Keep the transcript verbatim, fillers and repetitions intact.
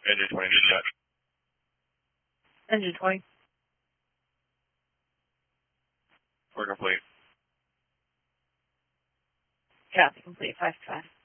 Engine twenty, need that. Engine twenty. We're complete. Copy complete. Five five.